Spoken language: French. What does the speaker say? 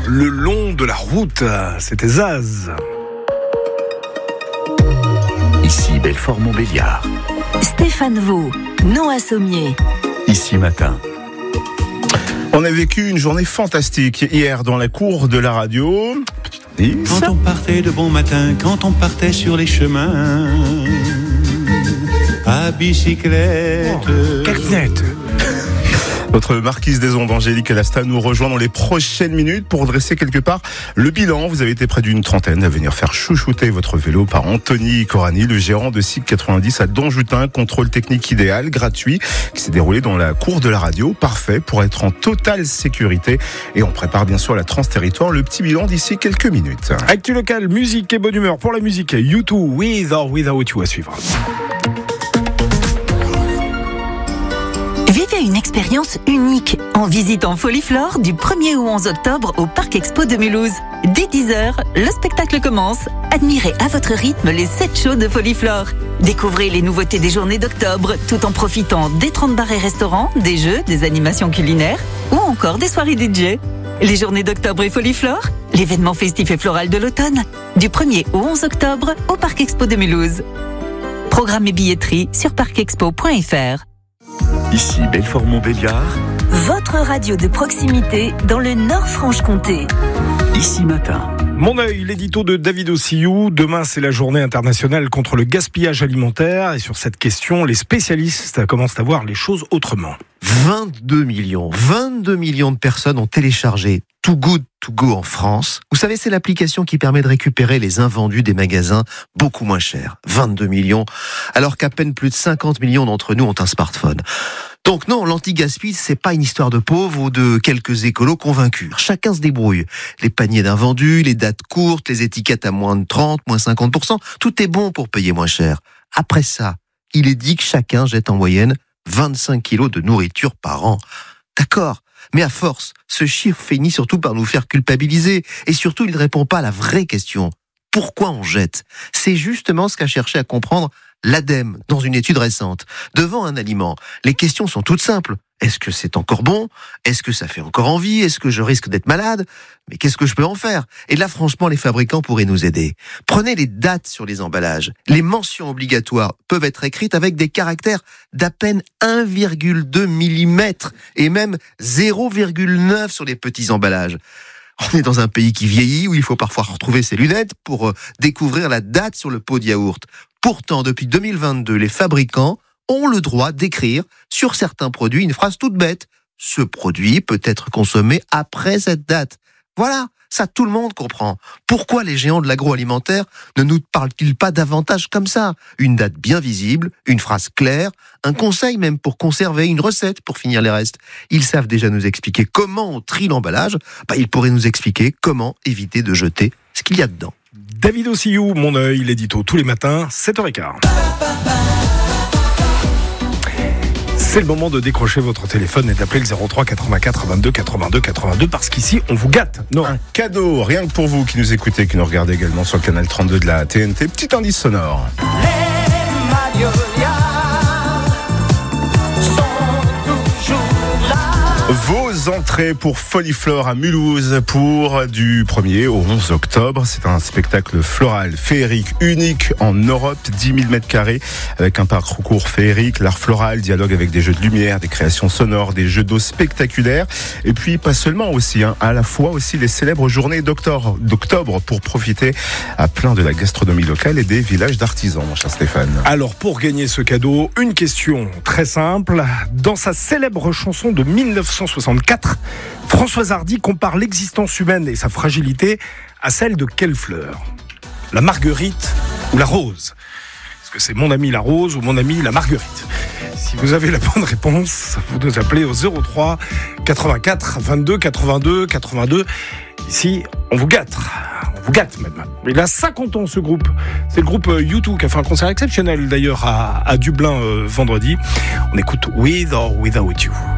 le long de la route. C'était Zaz. Ici Belfort-Montbéliard. Stéphane Vaux, Noah Sommier. Ici Matin. On a vécu une journée fantastique hier dans la cour de la radio. Quand on partait de bon matin, quand on partait sur les chemins, à bicyclette. Caquenette. Notre marquise des ondes, Angélique Elasta, nous rejoint dans les prochaines minutes pour dresser quelque part le bilan. Vous avez été près d'une trentaine à venir faire chouchouter votre vélo par Anthony Corani, le gérant de SIC 90 à Danjoutin. Contrôle technique idéal, gratuit, qui s'est déroulé dans la cour de la radio. Parfait pour être en totale sécurité. Et on prépare bien sûr la Trans-Territoire. Le petit bilan d'ici quelques minutes. Actu local, musique et bonne humeur. Pour la musique, U2, With or Without You à suivre. Vivez une expérience unique en visitant Foliflore du 1er au 11 octobre au Parc Expo de Mulhouse. Dès 10h, le spectacle commence. Admirez à votre rythme les 7 shows de Foliflore. Découvrez les nouveautés des journées d'octobre tout en profitant des 30 bars et restaurants, des jeux, des animations culinaires ou encore des soirées DJ. Les journées d'octobre et Foliflore, l'événement festif et floral de l'automne, du 1er au 11 octobre au Parc Expo de Mulhouse. Programme et billetterie sur parcexpo.fr. Ici Belfort-Montbéliard. Votre radio de proximité dans le Nord-Franche-Comté. Ici Matin. Mon œil, l'édito de David Ossillou. Demain, c'est la journée internationale contre le gaspillage alimentaire. Et sur cette question, les spécialistes commencent à voir les choses autrement. 22 millions de personnes ont téléchargé Too Good To Go en France. Vous savez, c'est l'application qui permet de récupérer les invendus des magasins beaucoup moins chers. 22 millions, alors qu'à peine plus de 50 millions d'entre nous ont un smartphone. Donc non, l'anti-gaspi, c'est pas une histoire de pauvres ou de quelques écolos convaincus. Chacun se débrouille. Les paniers d'invendus, les dates courtes, les étiquettes à moins de 30, moins 50%, tout est bon pour payer moins cher. Après ça, il est dit que chacun jette en moyenne 25 kilos de nourriture par an. D'accord, mais à force, ce chiffre finit surtout par nous faire culpabiliser. Et surtout, il ne répond pas à la vraie question. Pourquoi on jette ? C'est justement ce qu'a cherché à comprendre l'ADEME dans une étude récente. Devant un aliment, les questions sont toutes simples. Est-ce que c'est encore bon ? Est-ce que ça fait encore envie ? Est-ce que je risque d'être malade ? Mais qu'est-ce que je peux en faire ? Et là, franchement, les fabricants pourraient nous aider. Prenez les dates sur les emballages. Les mentions obligatoires peuvent être écrites avec des caractères d'à peine 1,2 mm et même 0,9 sur les petits emballages. On est dans un pays qui vieillit, où il faut parfois retrouver ses lunettes pour découvrir la date sur le pot de yaourt. Pourtant, depuis 2022, les fabricants ont le droit d'écrire sur certains produits une phrase toute bête. Ce produit peut être consommé après cette date. Voilà, ça tout le monde comprend. Pourquoi les géants de l'agroalimentaire ne nous parlent-ils pas davantage comme ça ? Une date bien visible, une phrase claire, un conseil même pour conserver, une recette pour finir les restes. Ils savent déjà nous expliquer comment on trie l'emballage. Ils pourraient nous expliquer comment éviter de jeter ce qu'il y a dedans. David Ossillou, Mon œil, l'édito tous les matins, 7h15. C'est le moment de décrocher votre téléphone et d'appeler le 03 84 22 82 82 parce qu'ici, on vous gâte. Non. Un cadeau, rien que pour vous qui nous écoutez, qui nous regardez également sur le canal 32 de la TNT. Petit indice sonore. Les magnolias sont toujours là. Vos entrées pour Foliflore à Mulhouse pour du 1er au 11 octobre. C'est un spectacle floral féerique unique en Europe, 10 000 m2 avec un parcours féerique, l'art floral, dialogue avec des jeux de lumière, des créations sonores, des jeux d'eau spectaculaires. Et puis pas seulement aussi, à la fois aussi les célèbres journées d'octobre pour profiter à plein de la gastronomie locale et des villages d'artisans, mon cher Stéphane. Alors pour gagner ce cadeau, une question très simple. Dans sa célèbre chanson de 1964, Françoise Hardy compare l'existence humaine et sa fragilité à celle de quelle fleur ? La marguerite ou la rose ? Est-ce que c'est mon ami la rose ou mon ami la marguerite ? Si vous avez la bonne réponse, vous nous appelez au 03 84 22 82 82. Ici, on vous gâte. On vous gâte même. Il a 50 ans ce groupe. C'est le groupe U2 qui a fait un concert exceptionnel d'ailleurs à Dublin vendredi. On écoute With or Without You.